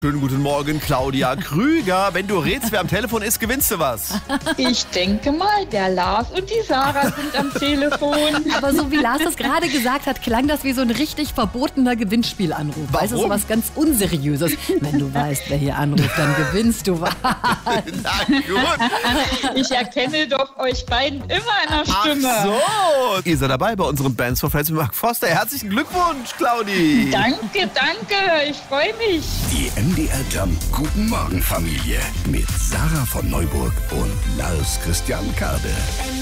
Schönen guten Morgen, Claudia Krüger. Wenn du rätst, wer am Telefon ist, gewinnst du was. Ich denke mal, der Lars und die Sarah sind am Telefon. Aber so wie Lars das gerade gesagt hat, klang das wie so ein richtig verbotener Gewinnspielanruf. Warum? Weißt du, so was ganz Unseriöses. Wenn du weißt, wer hier anruft, dann gewinnst du was. Na gut. Ich erkenne doch euch beiden immer in der Stimme. Ach so. Ihr seid dabei bei unserem Bands for Friends mit Mark Forster. Herzlichen Glückwunsch, Claudi. Danke, ich freue mich. Die MDR Jump Guten Morgen Familie mit Sarah von Neuburg und Lars Christian Kade.